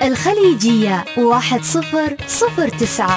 الخليجية 1009.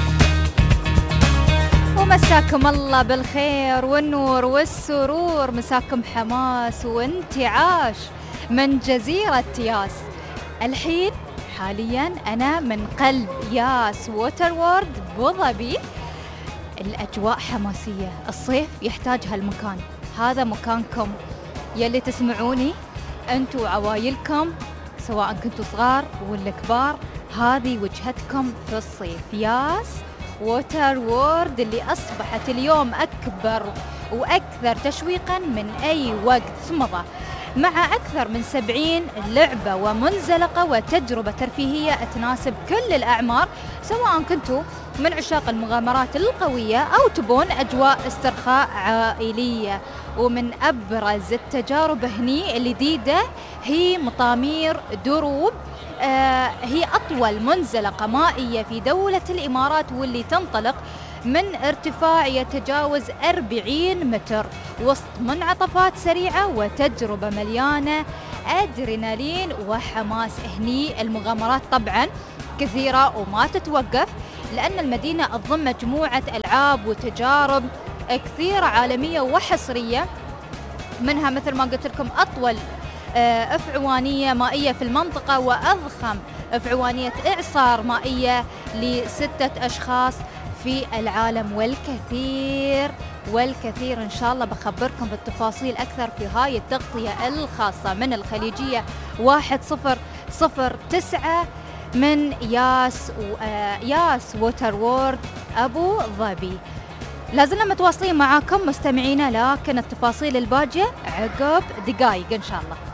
ومساكم الله بالخير والنور والسرور، مساكم حماس وانتعاش من جزيرة ياس. الحين حاليا أنا من قلب ياس ووتر وورد بوظبي. الأجواء حماسية، الصيف يحتاج هالمكان، هذا مكانكم يلي تسمعوني أنتوا وعوايلكم سواء كنتوا صغار ولا كبار. هذه وجهتكم في الصيف، ياس ووتر وورد اللي أصبحت اليوم أكبر وأكثر تشويقاً من أي وقت مضى، مع أكثر من 70 لعبة ومنزلقة وتجربة ترفيهية تناسب كل الأعمار، سواء كنتوا من عشاق المغامرات القوية أو تبون أجواء استرخاء عائلية. ومن أبرز التجارب هني الجديدة هي مطامير دروب، هي أطول منزلقة مائية في دولة الإمارات، واللي تنطلق من ارتفاع يتجاوز 40 متر وسط منعطفات سريعة وتجربة مليانة أدرينالين وحماس. هني المغامرات طبعا كثيرة وما تتوقف، لأن المدينة تضم مجموعة ألعاب وتجارب كثيرة عالمية وحصرية، منها مثل ما قلت لكم أطول أفعوانية مائية في المنطقة، وأضخم أفعوانية إعصار مائية ل6 أشخاص في العالم، والكثير إن شاء الله بخبركم بالتفاصيل أكثر في هاي التغطية الخاصة من الخليجية 1009 من ياس ووتر وورد أبو ظبي. لازلنا متواصلين معاكم مستمعينا، لكن التفاصيل الباقية عقب دقايق إن شاء الله.